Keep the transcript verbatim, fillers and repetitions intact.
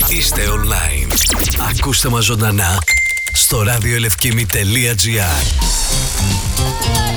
Είστε online. Ακούστε μας ζωντανά στο ραδιοελευκήμη τελεία τζι άρ.